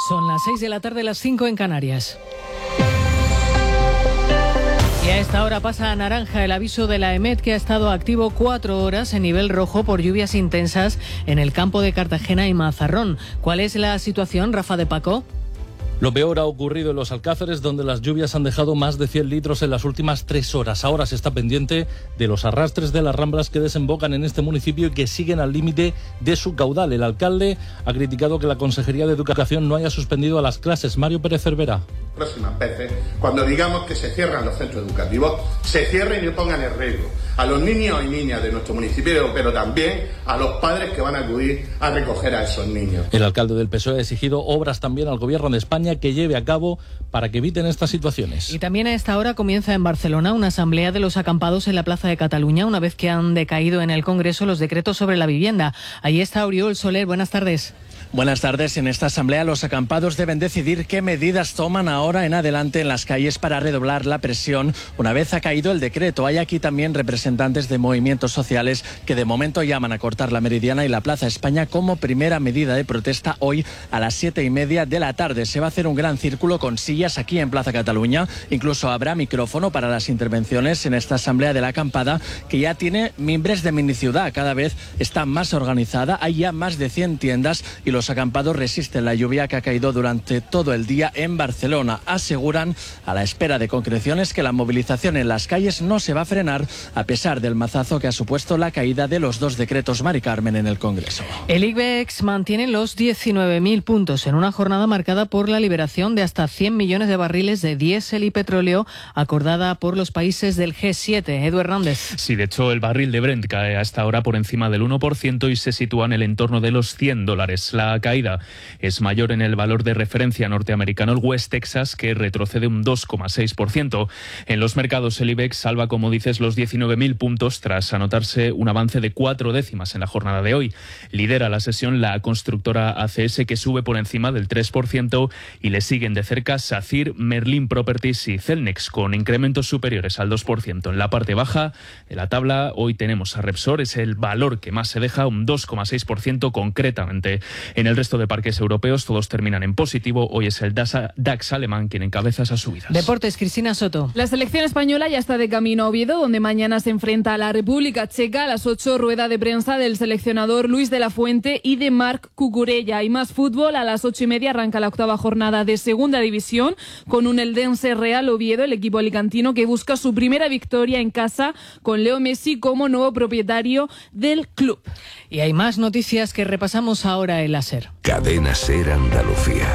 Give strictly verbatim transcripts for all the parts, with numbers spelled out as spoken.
Son las seis de la tarde, las cinco en Canarias. Y a esta hora pasa a naranja el aviso de la EMET, que ha estado activo cuatro horas en nivel rojo por lluvias intensas en el campo de Cartagena y Mazarrón. ¿Cuál es la situación, Rafa de Paco? Lo peor ha ocurrido en los Alcázares, donde las lluvias han dejado más de cien litros en las últimas tres horas. Ahora se está pendiente de los arrastres de las Ramblas que desembocan en este municipio y que siguen al límite de su caudal. El alcalde ha criticado que la Consejería de Educación no haya suspendido a las clases. Mario Pérez Cervera. Próximas veces, cuando digamos que se cierran los centros educativos, se cierren y pongan en riesgo a los niños y niñas de nuestro municipio, pero también a los padres que van a acudir a recoger a esos niños. El alcalde del P S O E ha exigido obras también al Gobierno de España que lleve a cabo para que eviten estas situaciones. Y también a esta hora comienza en Barcelona una asamblea de los acampados en la Plaza de Cataluña, una vez que han decaído en el Congreso los decretos sobre la vivienda. Ahí está Oriol Soler. Buenas tardes. Buenas tardes. En esta asamblea los acampados deben decidir qué medidas toman ahora en adelante en las calles para redoblar la presión una vez ha caído el decreto. Hay aquí también representantes de movimientos sociales que de momento llaman a cortar la Meridiana y la Plaza España como primera medida de protesta hoy a las siete y media de la tarde. Se va a hacer un gran círculo con sillas aquí en Plaza Cataluña. Incluso habrá micrófono para las intervenciones en esta asamblea de la acampada, que ya tiene mimbres de miniciudad. Cada vez está más organizada. Hay ya más de cien tiendas y los acampados resisten la lluvia que ha caído durante todo el día en Barcelona. Aseguran, a la espera de concreciones, que la movilización en las calles no se va a frenar a pesar del mazazo que ha supuesto la caída de los dos decretos Mari Carmen en el Congreso. El IBEX mantiene los diecinueve mil puntos en una jornada marcada por la liberación de hasta cien millones de barriles de diésel y petróleo acordada por los países del G siete. Edu Hernández. Sí, de hecho el barril de Brent cae hasta ahora por encima del uno por ciento y se sitúa en el entorno de los cien dólares. La caída es mayor en el valor de referencia norteamericano, el West Texas, que retrocede un dos coma seis por ciento. En los mercados el IBEX salva, como dices, los diecinueve mil puntos tras anotarse un avance de cuatro décimas en la jornada de hoy. Lidera la sesión la constructora A C S, que sube por encima del tres por ciento, y le siguen de cerca SACIR, Merlin Properties y Celnex, con incrementos superiores al dos por ciento. En la parte baja de la tabla hoy tenemos a Repsol, es el valor que más se deja, un dos coma seis por ciento concretamente. En el resto de parques europeos todos terminan en positivo. Hoy es el DAX alemán quien encabeza esas subidas. Deportes, Cristina Soto. La selección española ya está de camino a Oviedo, donde mañana se enfrenta a la República Checa. A las ocho, rueda de prensa del seleccionador Luis de la Fuente y de Marc Cucurella. Y más fútbol, a las ocho y media arranca la octava jornada de Segunda División con un Eldense Real Oviedo, el equipo alicantino que busca su primera victoria en casa con Leo Messi como nuevo propietario del club. Y hay más noticias que repasamos ahora en la SER. Cadena SER Andalucía.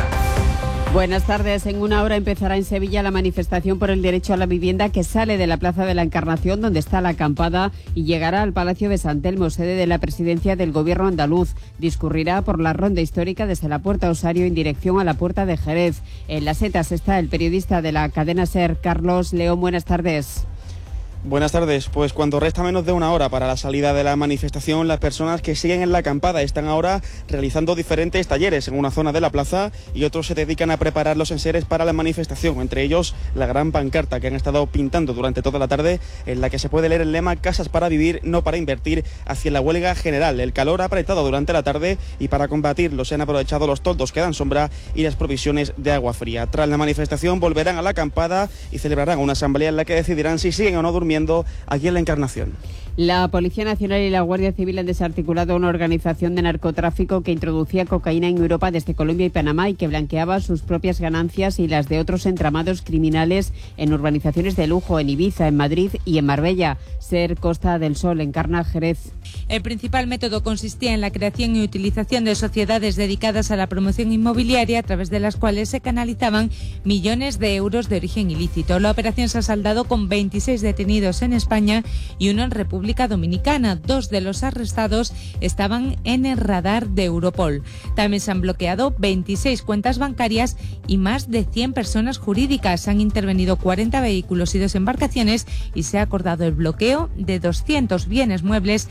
Buenas tardes. En una hora empezará en Sevilla la manifestación por el derecho a la vivienda, que sale de la Plaza de la Encarnación, donde está la acampada, y llegará al Palacio de San Telmo, sede de la presidencia del Gobierno andaluz. Discurrirá por la ronda histórica desde la Puerta Osario en dirección a la Puerta de Jerez. En las setas está el periodista de la cadena SER, Carlos León. Buenas tardes. Buenas tardes. Pues cuando resta menos de una hora para la salida de la manifestación, las personas que siguen en la acampada están ahora realizando diferentes talleres en una zona de la plaza y otros se dedican a preparar los enseres para la manifestación, entre ellos la gran pancarta que han estado pintando durante toda la tarde, en la que se puede leer el lema "Casas para vivir, no para invertir", hacia la huelga general. El calor ha apretado durante la tarde y para combatirlo se han aprovechado los toldos que dan sombra y las provisiones de agua fría. Tras la manifestación volverán a la acampada y celebrarán una asamblea en la que decidirán si siguen o no durmiendo aquí en la Encarnación. La Policía Nacional y la Guardia Civil han desarticulado una organización de narcotráfico que introducía cocaína en Europa desde Colombia y Panamá y que blanqueaba sus propias ganancias y las de otros entramados criminales en urbanizaciones de lujo en Ibiza, en Madrid y en Marbella. SER Costa del Sol, Encarna, Jerez. El principal método consistía en la creación y utilización de sociedades dedicadas a la promoción inmobiliaria, a través de las cuales se canalizaban millones de euros de origen ilícito. La operación se ha saldado con veintiséis detenidos en España y uno en República Dominicana. Dos de los arrestados estaban en el radar de Europol. También se han bloqueado veintiséis cuentas bancarias y más de cien personas jurídicas. Han intervenido cuarenta vehículos y dos embarcaciones y se ha acordado el bloqueo de doscientos bienes muebles